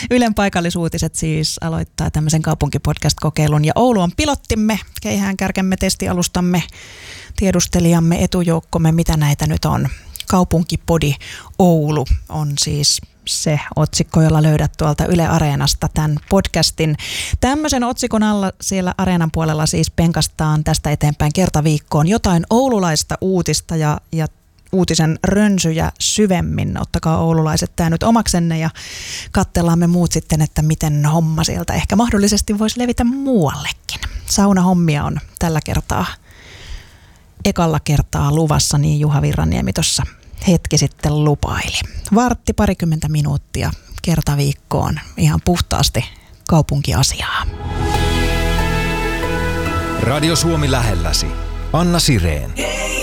Ylen paikallisuutiset siis aloittaa tämmöisen kaupunkipodcast-kokeilun ja Oulu on pilottimme, keihäänkärkemme, testialustamme, tiedustelijamme, etujoukkomme, mitä näitä nyt on. Kaupunkipodi Oulu on siis se otsikko, jolla löydät tuolta Yle Areenasta tämän podcastin. Tämmöisen otsikon alla siellä Areenan puolella siis penkastaan tästä eteenpäin kerta viikkoon jotain oululaista uutista ja uutisen rönsyjä syvemmin. Ottakaa oululaiset tämä nyt omaksenne ja katsellaan me muut sitten, että miten homma sieltä ehkä mahdollisesti voisi levitä muuallekin. Saunahommia on tällä kertaa, ekalla kertaa luvassa, niin Juha Virraniemi tuossa hetki sitten lupaili. Vartti 20 minuuttia kerta viikkoon ihan puhtaasti kaupunkiasiaa. Radio Suomi lähelläsi. Anna Sireen.